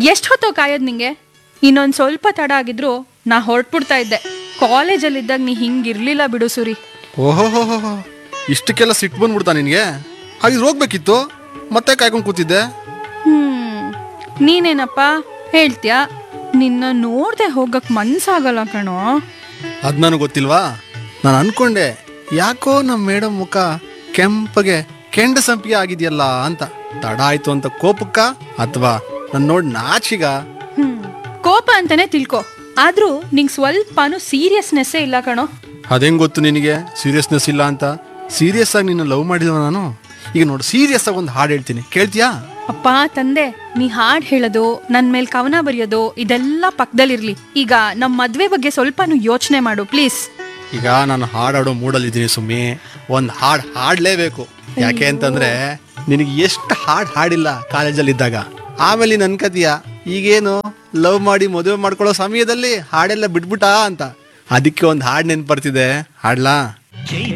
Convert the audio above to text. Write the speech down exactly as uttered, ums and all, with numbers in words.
ಎಷ್ಟು ಹೊತ್ತು ಕಾಯೋದು ನಿಂಗೆ? ಇನ್ನೊಂದು ಸ್ವಲ್ಪ ತಡ ಆಗಿದ್ರು ನಾ ಹೊರಟ್ಬಿಡ್ತಾ ಇದ್ದೆ. ಕಾಲೇಜಲ್ಲಿದ್ದಾಗ ನೀ ಹಿಂಗಿರ್ಲಿಲ್ಲ ಬಿಡು ಸೂರಿ. ಓಹೋಹೋಹೋ, ಇಷ್ಟಕ್ಕೆಲ್ಲ ಸಿಟ್ಟು ಬಂದ್ಬಿಡ್ತಾ ನಿನಗೆ? ಹಾಗಿದ್ರೆ ಹೋಗ್ಬೇಕಿತ್ತು, ಮತ್ತೆ ಕಾಯ್ಕೊಂಡು ಕೂತಿದ್ದೆ. ಹ್ಮ್ ನೀನೇನಪ್ಪ ಹೇಳ್ತ್ಯಾ? ನಿನ್ನ ನೋಡ್ದೆ ಹೋಗಕ್ ಮನ್ಸಾಗಲ್ಲ ಕಣೋ. ಅದು ನನಗೆ ಗೊತ್ತಿಲ್ವಾ? ನಾನು ಅನ್ಕೊಂಡೆ ಯಾಕೋ ನಮ್ಮ ಮೇಡಮ್ ಮುಖ ಕೆಂಪಗೆ ಕೆಂಡ ಸಂಪಿಗೆ ಆಗಿದೆಯಲ್ಲ ಅಂತ. ತಡ ಆಯ್ತು ಅಂತ ಕೋಪಕ್ಕ ಅಥವಾ ನನ್ನ ನೋಡಿ ನಾಚಿಗ? ಹ್ಮ್ ಕೋಪ ಅಂತಾನೆ ತಿಳ್ಕೊ, ಆದ್ರೂ ನಿಂಗೆ ಸ್ವಲ್ಪನೂ ಸೀರಿಯಸ್ನೆಸ್ಸೇ ಇಲ್ಲ ಕಣೋ. ಅದೇಂಗ್ ಗೊತ್ತು ನಿನಗೆ ಸೀರಿಯಸ್ನೆಸ್ ಇಲ್ಲ ಅಂತ? ಸೀರಿಯಸ್ ಆಗಿ ನಿನ್ನ ಲವ್ ಮಾಡಿಲ್ವ ನಾನು? ಈಗ ನೋಡು, ಸೀರಿಯಸ್ ಆಗಿ ಒಂದು ಹಾಡು ಹೇಳ್ತೀನಿ, ಕೇಳ್ತೀಯಾ? ಅಪ್ಪ ತಂದೆ, ನೀ ಹಾಡ್ ಹೇಳೋದು, ನನ್ ಮೇಲ್ ಕವನ ಬರೆಯೋದು ಇದೆಲ್ಲ ಪಕ್ಕದಲ್ಲಿರ್ಲಿ. ಈಗ ನಮ್ ಮದ್ವೆ ಬಗ್ಗೆ ಸ್ವಲ್ಪನೂ ಯೋಚನೆ ಮಾಡು ಪ್ಲೀಸ್. ಈಗ ನಾನು ಹಾಡಾಡೋ ಮೂಡಲ್ಲಿದ್ದೀನಿ ಸುಮ್ಮಿ. ಒಂದು ಹಾಡು ಹಾಡಲೇಬೇಕು. ಯಾಕೆ ಅಂತಂದ್ರೆ ನಿನಗೆ ಎಷ್ಟು ಹಾಡು ಹಾಡಿಲ್ಲ ಕಾಲೇಜಲ್ಲಿ ಇದ್ದಾಗ. ಆಮೇಲೆ ನೀನು ಅನ್ಕತೀಯ ಈಗೇನು ಲವ್ ಮಾಡಿ ಮದುವೆ ಮಾಡ್ಕೊಳ್ಳೋ ಸಮಯದಲ್ಲಿ ಹಾಡೆಲ್ಲ ಬಿಟ್ಬಿಟ್ಟಾ ಅಂತ. ಅದಕ್ಕೆ ಒಂದು ಹಾಡು ನೆನ್ಪು ಬರ್ತಿದೆ, ಹಾಡ್ಲಾ?